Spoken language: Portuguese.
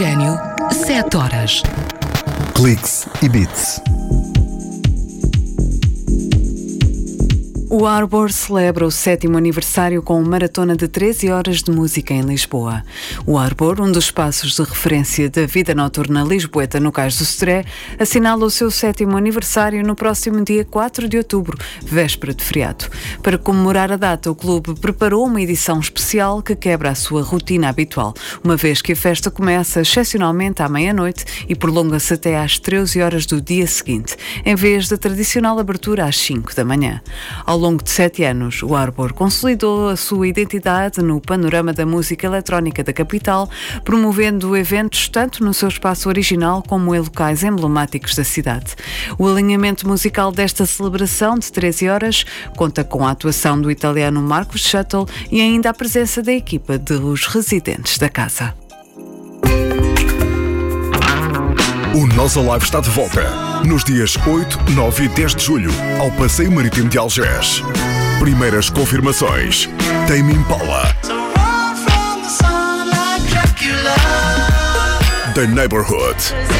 Oxigênio, 7 horas. Cliques e Beats. O Arbor celebra o 7º aniversário com uma maratona de 13 horas de música em Lisboa. O Arbor, um dos espaços de referência da vida noturna lisboeta no Cais do Sodré, assinala o seu 7º aniversário no próximo dia 4 de outubro, véspera de feriado. Para comemorar a data, o clube preparou uma edição especial que quebra a sua rotina habitual, uma vez que a festa começa excepcionalmente à meia-noite e prolonga-se até às 13 horas do dia seguinte, em vez da tradicional abertura às 5 da manhã. Ao longo de 7 anos, o Arbor consolidou a sua identidade no panorama da música eletrónica da capital, promovendo eventos tanto no seu espaço original como em locais emblemáticos da cidade. O alinhamento musical desta celebração de 13 horas conta com a atuação do italiano Marcos Shuttle e ainda a presença da equipa de Os Residentes da Casa. O Nós Alive está de volta nos dias 8, 9 e 10 de julho ao Passeio Marítimo de Algés. Primeiras confirmações: Tame Impala, The Neighborhood,